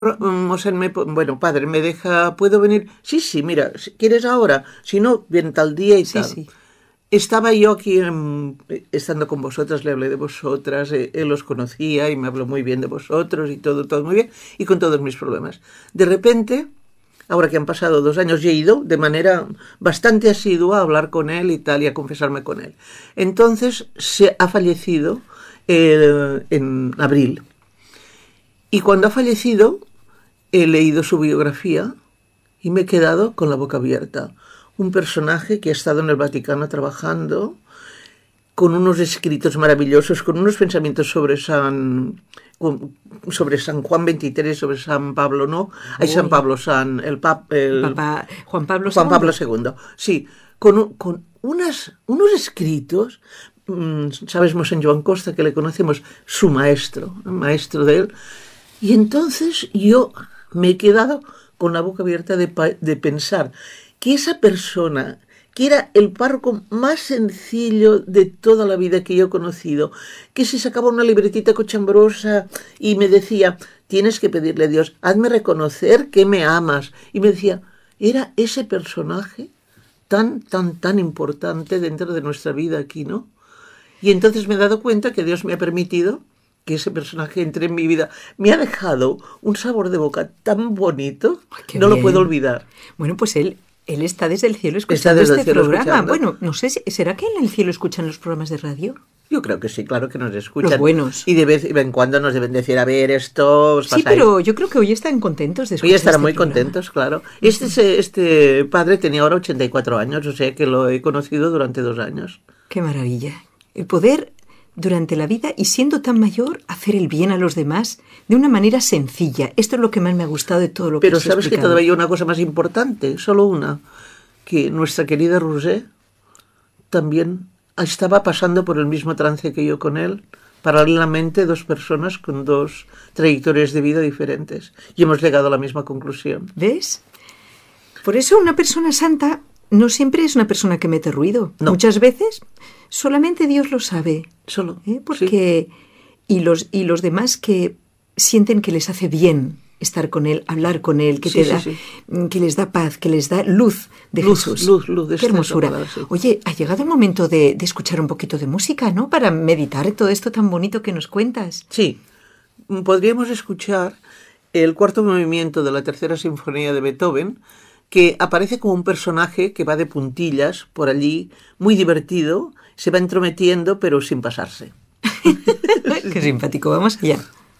Bueno, padre, me deja, ¿puedo venir? Sí, sí, mira, si quieres ahora, si no, bien tal día y Sí, tal. sí. Estaba yo aquí, estando con vosotras, le hablé de vosotras, él os conocía y me habló muy bien de vosotros y todo, todo muy bien, y con todos mis problemas. De repente, ahora que han pasado 2 años, yo he ido de manera bastante asidua a hablar con él y tal, y a confesarme con él. Entonces, se ha fallecido en abril. Y cuando ha fallecido, he leído su biografía y me he quedado con la boca abierta. Un personaje que ha estado en el Vaticano trabajando, con unos escritos maravillosos, con unos pensamientos sobre San Juan XXIII, sobre San Pablo, ¿no? Hay San Uy, Pablo, Papa Juan Pablo Juan Pablo II. II. Sí, con unos escritos, sabes, Mosén Joan Costa, que le conocemos, su maestro, el maestro de él. Y entonces yo me he quedado con la boca abierta de pensar que esa persona, que era el párroco más sencillo de toda la vida que yo he conocido, que se sacaba una libretita cochambrosa y me decía, tienes que pedirle a Dios, hazme reconocer que me amas. Y me decía, era ese personaje tan, tan, tan importante dentro de nuestra vida aquí, ¿no? Y entonces me he dado cuenta que Dios me ha permitido que ese personaje entre en mi vida. Me ha dejado un sabor de boca tan bonito, Ay, qué no lo puedo bien. olvidar. Bueno, pues él está desde el cielo Está escuchando desde el este cielo programa. escuchando. Bueno, no sé, ¿será que en el cielo escuchan los programas de radio? Yo creo que sí, claro que nos Los escuchan. buenos. Y de vez en cuando nos deben decir, a ver, esto os Sí, pasáis. pero yo creo que hoy están contentos de Hoy escuchar estarán este muy programa. contentos, claro. Este padre tenía ahora 84 años, o sea que lo he conocido durante 2 años. Qué maravilla. El poder durante la vida y siendo tan mayor hacer el bien a los demás de una manera sencilla. Esto es lo que más me ha gustado de todo lo que Pero has sabes que explicado. todavía hay una cosa más importante, solo una, que nuestra querida Roger también estaba pasando por el mismo trance que yo con él, paralelamente dos personas con dos trayectorias de vida diferentes. Y hemos llegado a la misma conclusión. ¿Ves? Por eso una persona santa no siempre es una persona que mete ruido. No, Muchas veces solamente Dios lo sabe. solo, sí. Porque y los demás que sienten que les hace bien estar con él, hablar con él, Sí, sí, sí. que les da paz, que les da luz de Luz, Jesús. luz, luz, Qué esta es la hermosura. palabra, sí. Oye, ha llegado el momento de escuchar un poquito de música, ¿no? Para meditar en todo esto tan bonito que nos cuentas. Sí, podríamos escuchar el cuarto movimiento de la tercera sinfonía de Beethoven, que aparece como un personaje que va de puntillas por allí, muy divertido, se va entrometiendo pero sin pasarse. Qué simpático, vamos allá.